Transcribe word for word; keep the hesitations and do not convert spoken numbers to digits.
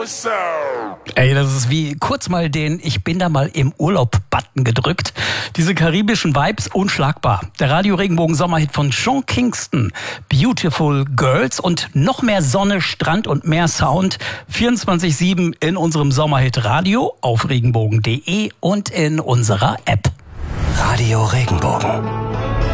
Ey, das ist wie kurz mal den Ich bin da mal im Urlaub-Button gedrückt. Diese karibischen Vibes, unschlagbar. Der Radio-Regenbogen-Sommerhit von Sean Kingston, Beautiful Girls und noch mehr Sonne, Strand und mehr Sound. vierundzwanzig sieben in unserem Sommerhit Radio auf regenbogen punkt de und in unserer App. Radio Regenbogen.